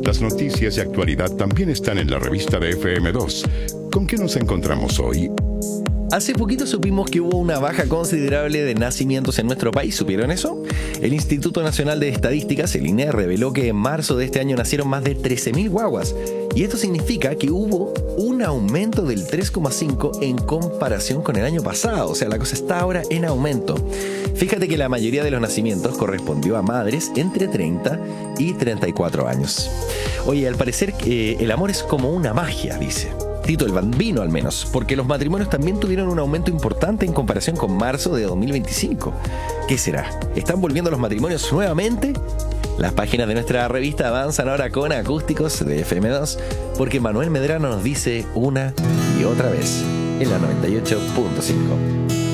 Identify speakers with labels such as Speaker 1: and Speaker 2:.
Speaker 1: Las noticias y actualidad también están en la revista de FM2. ¿Con qué nos encontramos hoy?
Speaker 2: Hace poquito supimos que hubo una baja considerable de nacimientos en nuestro país. ¿Supieron eso? El Instituto Nacional de Estadísticas, el INE, reveló que en marzo de este año nacieron más de 13.000 guaguas. Y esto significa que hubo un aumento del 3,5% en comparación con el año pasado. O sea, la cosa está ahora en aumento. Fíjate que la mayoría de los nacimientos correspondió a madres entre 30 y 34 años. Oye, al parecer el amor es como una magia, dice Tito el Bambino al menos, porque los matrimonios también tuvieron un aumento importante en comparación con marzo de 2025. ¿Qué será? ¿Están volviendo los matrimonios nuevamente? Las páginas de nuestra revista avanzan ahora con acústicos de FM2, porque Manuel Medrano nos dice una y otra vez en la 98.5.